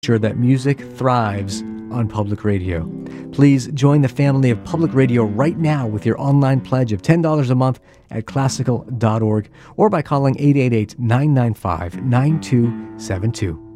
sure that music thrives on public radio. Please join the family of public radio right now with your online pledge of $10 a month at classical.org or by calling 888-995-9272.